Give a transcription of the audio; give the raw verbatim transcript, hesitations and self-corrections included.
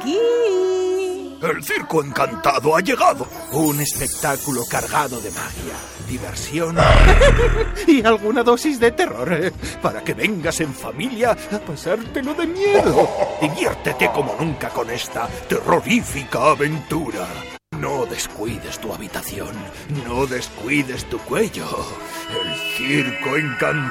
aquí. El Circo Encantado ha llegado. Un espectáculo cargado de magia, diversión y alguna dosis de terror, ¿eh? Para que vengas en familia a pasártelo de miedo. Diviértete como nunca con esta terrorífica aventura. No descuides tu habitación, no descuides tu cuello. El Circo Encantado